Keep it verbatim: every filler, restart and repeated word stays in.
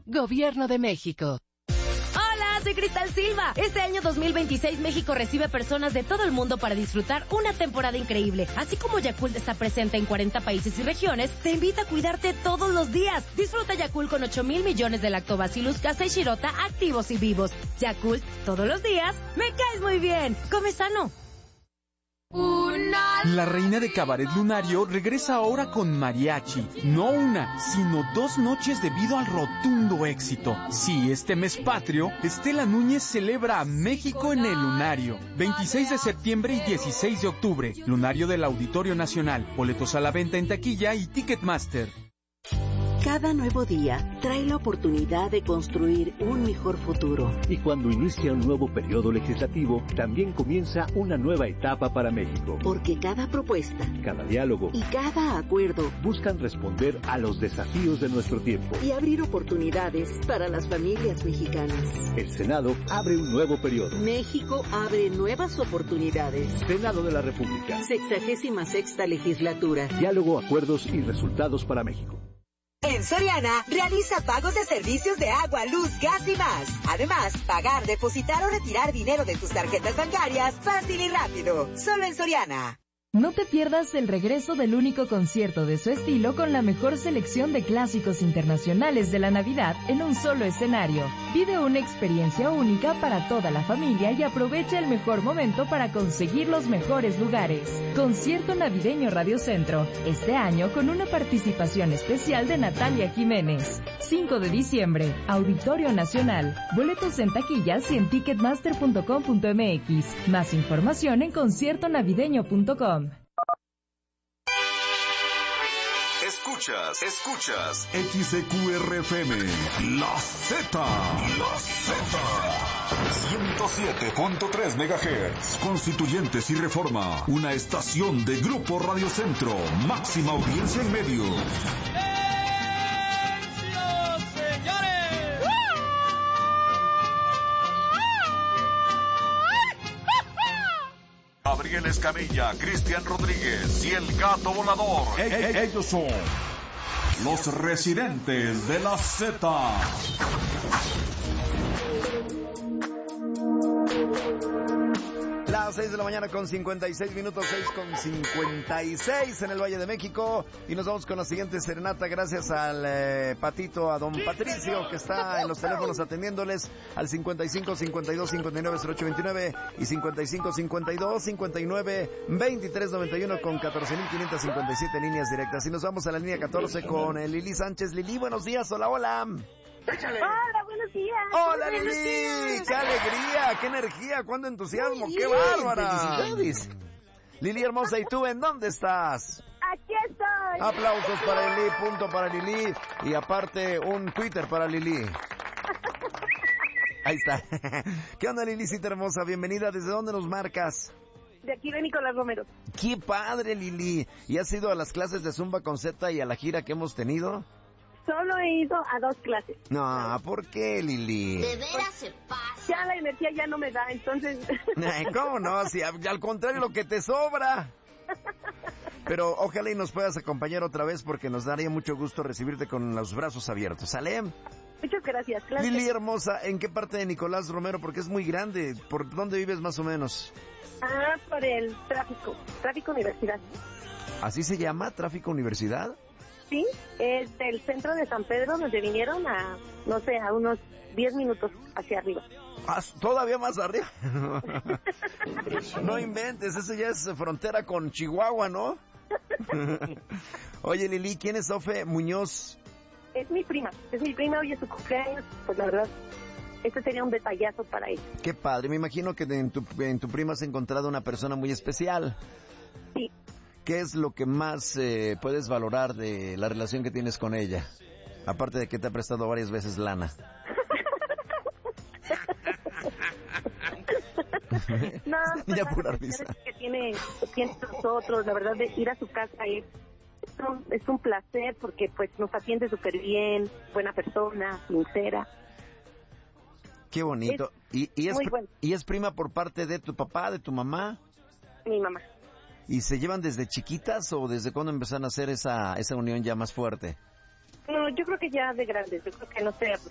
Gobierno de México. Hola, soy Cristal Silva. Este año dos mil veintiséis México recibe personas de todo el mundo para disfrutar una temporada increíble. Así como Yakult está presente en cuarenta países y regiones, te invita a cuidarte todos los días. Disfruta Yakult con ocho mil millones de Lactobacillus casei shirota activos y vivos. Yakult, todos los días, me caes muy bien. Come sano. Una... La reina de Cabaret Lunario regresa ahora con mariachi. No una, sino dos noches debido al rotundo éxito. Sí, este mes patrio, Estela Núñez celebra a México en el Lunario. veintiséis de septiembre y dieciséis de octubre. Lunario del Auditorio Nacional. Boletos a la venta en taquilla y Ticketmaster. Cada nuevo día trae la oportunidad de construir un mejor futuro. Y cuando inicia un nuevo periodo legislativo, también comienza una nueva etapa para México. Porque cada propuesta, cada diálogo y cada acuerdo buscan responder a los desafíos de nuestro tiempo y abrir oportunidades para las familias mexicanas. El Senado abre un nuevo periodo. México abre nuevas oportunidades. Senado de la República. Sexagésima sexta legislatura. Diálogo, acuerdos y resultados para México. En Soriana, realiza pagos de servicios de agua, luz, gas y más. Además, pagar, depositar o retirar dinero de tus tarjetas bancarias fácil y rápido. Solo en Soriana. No te pierdas el regreso del único concierto de su estilo con la mejor selección de clásicos internacionales de la Navidad en un solo escenario. Vive una experiencia única para toda la familia y aprovecha el mejor momento para conseguir los mejores lugares. Concierto Navideño Radio Centro, este año con una participación especial de Natalia Jiménez. cinco de diciembre, Auditorio Nacional. Boletos en taquillas y en ticketmaster punto com punto m x. Más información en concierto navideño punto com. Escuchas, escuchas X E Q R F M, La Z, La Z, ciento siete punto tres megahertz, Constituyentes y Reforma, una estación de Grupo Radio Centro, máxima audiencia en medios. Gabriel Escamilla, Cristian Rodríguez y el Gato Volador. E- e- ellos son los residentes de la Z. Las seis de la mañana con cincuenta y seis minutos, seis con cincuenta y seis en el Valle de México. Y nos vamos con la siguiente serenata gracias al eh, Patito, a don Patricio, que está en los teléfonos atendiéndoles al cincuenta y cinco, cincuenta y dos, cincuenta y nueve, cero ocho veintinueve y cincuenta y cinco, cincuenta y dos, cincuenta y nueve, veintitrés noventa y uno con catorce mil quinientas cincuenta y siete líneas directas. Y nos vamos a la línea catorce con eh, Lili Sánchez. Lili, buenos días, hola, hola. Échale. Hola, buenos días. Hola, Lili. Qué alegría, qué energía, cuánto entusiasmo, qué bárbara. Felicidades. Lili hermosa, ¿y tú en dónde estás? Aquí estoy. Aplausos para Lili, punto para Lili y aparte un Twitter para Lili. Ahí está. ¿Qué onda, Lilicita hermosa? Bienvenida. ¿Desde dónde nos marcas? De aquí de Nicolás Romero. Qué padre, Lili. ¿Y has ido a las clases de Zumba con Z y a la gira que hemos tenido? Solo he ido a dos clases. No, ¿por qué, Lili? De veras se pasa. Ya la energía ya no me da, entonces... Ay, ¿cómo no? Si al contrario, lo que te sobra. Pero ojalá y nos puedas acompañar otra vez porque nos daría mucho gusto recibirte con los brazos abiertos. ¿Sale? Muchas gracias. Claro. Lili hermosa, ¿en qué parte de Nicolás Romero? Porque es muy grande. ¿Por dónde vives más o menos? Ah, por el tráfico. Tráfico Universidad. ¿Así se llama? ¿Tráfico Universidad? Sí, es del centro de San Pedro, donde vinieron a, no sé, a unos diez minutos hacia arriba. Ah, ¿todavía más arriba? No inventes, eso ya es frontera con Chihuahua, ¿no? Oye, Lili, ¿quién es Sofe Muñoz? Es mi prima, es mi prima, hoy es su cumpleaños, pues la verdad, este sería un detallazo para ella. Qué padre, me imagino que en tu, en tu prima has encontrado una persona muy especial. Sí. ¿Qué es lo que más eh, puedes valorar de la relación que tienes con ella? Aparte de que te ha prestado varias veces lana. No, pues ya la pura risa. Que tiene, que tiene nosotros, la verdad, de ir a su casa es, es, un, es un placer porque pues nos atiende súper bien, buena persona, sincera. Qué bonito. Es ¿Y, y, es, muy bueno. ¿Y es prima por parte de tu papá, de tu mamá? Mi mamá. ¿Y se llevan desde chiquitas o desde cuándo empezaron a hacer esa esa unión ya más fuerte? No, yo creo que ya de grandes, yo creo que no sé,